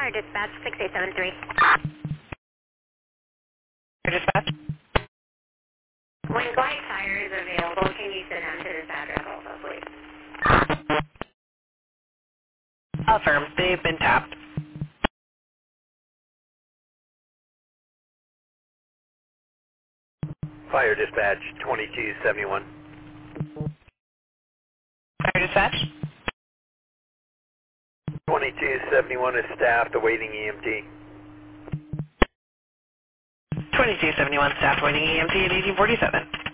Fire dispatch 6873. Dispatch? When Glide Fire is available, can you send them to this address also, please? Affirm. They've been tapped. Fire dispatch 2271. Fire dispatch? 2271 is staffed awaiting EMT. 2271 staff waiting EMT at 1847.